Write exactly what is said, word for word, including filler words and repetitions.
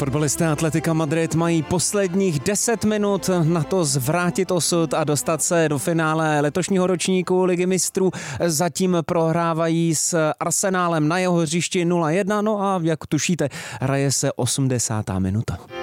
Fotbalisté Atletika Madrid mají posledních deset minut na to zvrátit osud a dostat se do finále letošního ročníku Ligy mistrů. Zatím prohrávají s Arsenálem na jeho hřišti nula jedna, no a jak tušíte, hraje se osmdesátá minuta.